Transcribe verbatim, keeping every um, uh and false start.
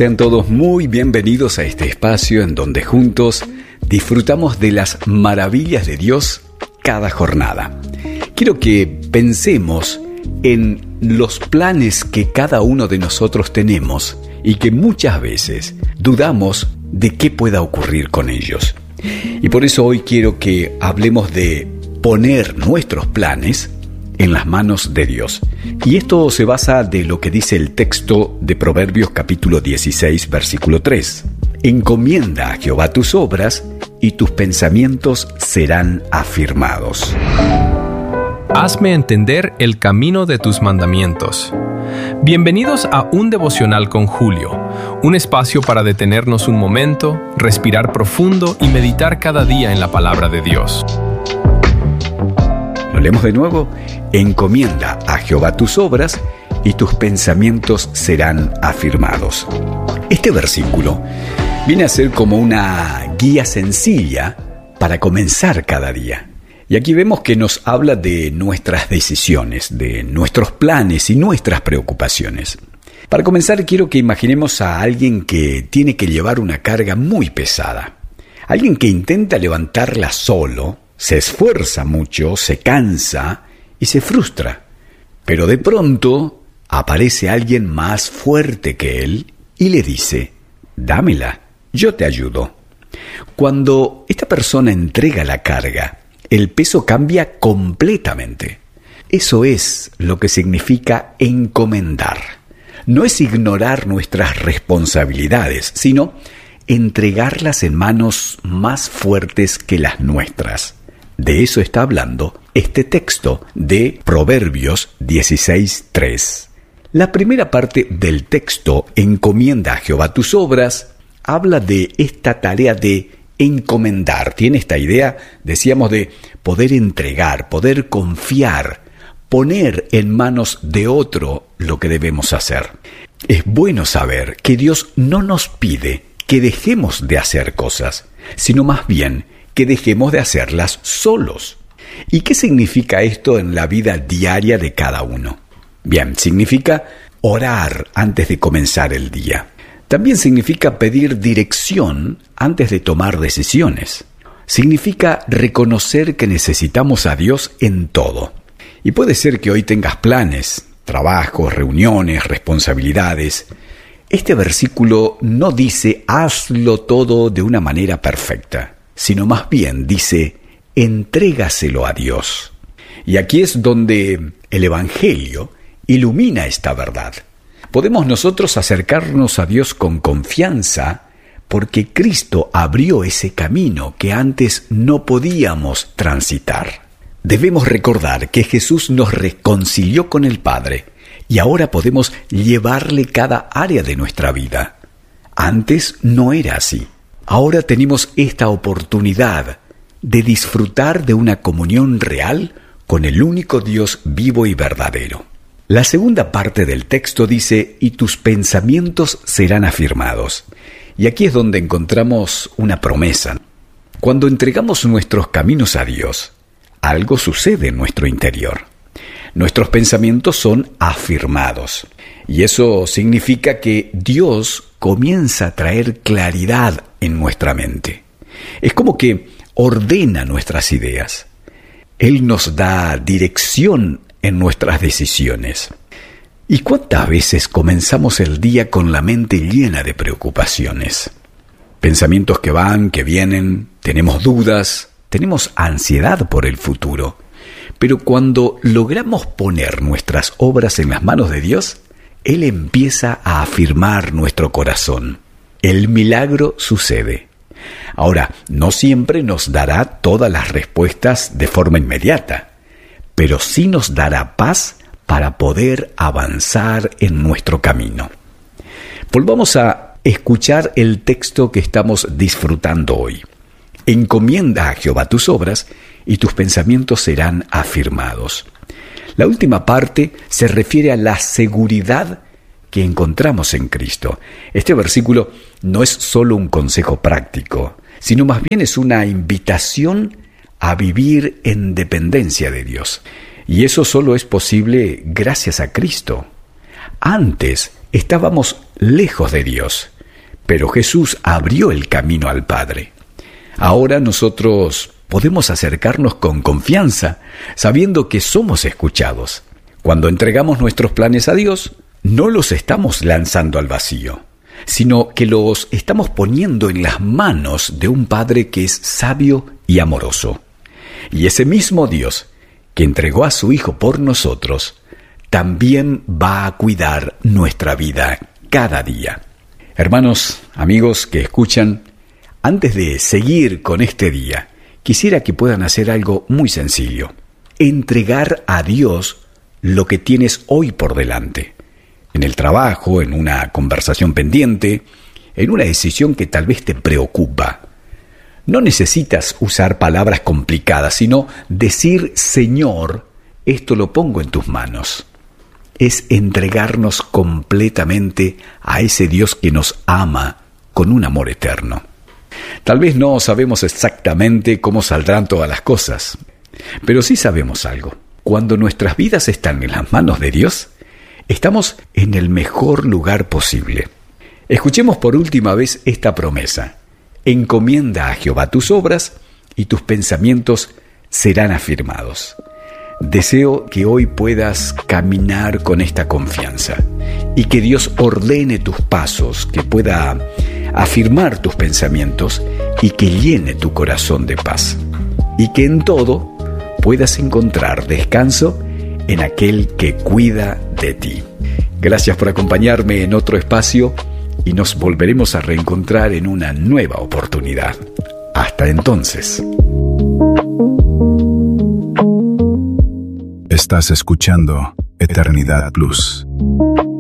Sean todos muy bienvenidos a este espacio en donde juntos disfrutamos de las maravillas de Dios cada jornada. Quiero que pensemos en los planes que cada uno de nosotros tenemos y que muchas veces dudamos de qué pueda ocurrir con ellos. Y por eso hoy quiero que hablemos de poner nuestros planes en las manos de Dios. Y esto se basa de lo que dice el texto de Proverbios capítulo dieciséis, versículo tres. Encomienda a Jehová tus obras y tus pensamientos serán afirmados. Hazme entender el camino de tus mandamientos. Bienvenidos a Un Devocional con Julio, un espacio para detenernos un momento, respirar profundo y meditar cada día en la palabra de Dios. Lo leemos de nuevo. Encomienda a Jehová tus obras y tus pensamientos serán afirmados. Este versículo viene a ser como una guía sencilla para comenzar cada día. Y aquí vemos que nos habla de nuestras decisiones, de nuestros planes y nuestras preocupaciones. Para comenzar, quiero que imaginemos a alguien que tiene que llevar una carga muy pesada. Alguien que intenta levantarla solo, se esfuerza mucho, se cansa y se frustra. Pero de pronto aparece alguien más fuerte que él y le dice: dámela, yo te ayudo. Cuando esta persona entrega la carga, el peso cambia completamente. Eso es lo que significa encomendar. No es ignorar nuestras responsabilidades, sino entregarlas en manos más fuertes que las nuestras. De eso está hablando este texto de Proverbios dieciséis, tres. La primera parte del texto, encomienda a Jehová tus obras, habla de esta tarea de encomendar. Tiene esta idea, decíamos, de poder entregar, poder confiar, poner en manos de otro lo que debemos hacer. Es bueno saber que Dios no nos pide que dejemos de hacer cosas, sino más bien que dejemos de hacerlas solos. ¿Y qué significa esto en la vida diaria de cada uno? Bien, significa orar antes de comenzar el día. También significa pedir dirección antes de tomar decisiones. Significa reconocer que necesitamos a Dios en todo. Y puede ser que hoy tengas planes, trabajos, reuniones, responsabilidades. Este versículo no dice hazlo todo de una manera perfecta, sino más bien dice entrégaselo a Dios. Y aquí es donde el Evangelio ilumina esta verdad. Podemos nosotros acercarnos a Dios con confianza porque Cristo abrió ese camino que antes no podíamos transitar. Debemos recordar que Jesús nos reconcilió con el Padre y ahora podemos llevarle cada área de nuestra vida. Antes no era así. Ahora tenemos esta oportunidad de disfrutar de una comunión real con el único Dios vivo y verdadero. La segunda parte del texto dice: y tus pensamientos serán afirmados. Y aquí es donde encontramos una promesa. Cuando entregamos nuestros caminos a Dios, algo sucede en nuestro interior. Nuestros pensamientos son afirmados. Y eso significa que Dios comienza a traer claridad en nuestra mente. Es como que ordena nuestras ideas. Él nos da dirección en nuestras decisiones. ¿Y cuántas veces comenzamos el día con la mente llena de preocupaciones? Pensamientos que van, que vienen, tenemos dudas, tenemos ansiedad por el futuro. Pero cuando logramos poner nuestras obras en las manos de Dios, Él empieza a afirmar nuestro corazón. El milagro sucede. Ahora, no siempre nos dará todas las respuestas de forma inmediata, pero sí nos dará paz para poder avanzar en nuestro camino. Volvamos a escuchar el texto que estamos disfrutando hoy. Encomienda a Jehová tus obras y tus pensamientos serán afirmados. La última parte se refiere a la seguridad que encontramos en Cristo. Este versículo no es solo un consejo práctico, sino más bien es una invitación a vivir en dependencia de Dios. Y eso solo es posible gracias a Cristo. Antes estábamos lejos de Dios pero Jesús abrió el camino al Padre. Ahora nosotros podemos acercarnos con confianza, sabiendo que somos escuchados. Cuando entregamos nuestros planes a Dios, no los estamos lanzando al vacío, sino que los estamos poniendo en las manos de un Padre que es sabio y amoroso. Y ese mismo Dios que entregó a su Hijo por nosotros, también va a cuidar nuestra vida cada día. Hermanos, amigos que escuchan, antes de seguir con este día, quisiera que puedan hacer algo muy sencillo. Entregar a Dios lo que tienes hoy por delante. En el trabajo, en una conversación pendiente, en una decisión que tal vez te preocupa. No necesitas usar palabras complicadas, sino decir, Señor, esto lo pongo en tus manos. Es entregarnos completamente a ese Dios que nos ama con un amor eterno. Tal vez no sabemos exactamente cómo saldrán todas las cosas, pero sí sabemos algo. Cuando nuestras vidas están en las manos de Dios, estamos en el mejor lugar posible. Escuchemos por última vez esta promesa. Encomienda a Jehová tus obras y tus pensamientos serán afirmados. Deseo que hoy puedas caminar con esta confianza y que Dios ordene tus pasos, que pueda afirmar tus pensamientos y que llene tu corazón de paz. Y que en todo puedas encontrar descanso en aquel que cuida de ti. Gracias por acompañarme en otro espacio y nos volveremos a reencontrar en una nueva oportunidad. Hasta entonces. Estás escuchando Eternidad Plus.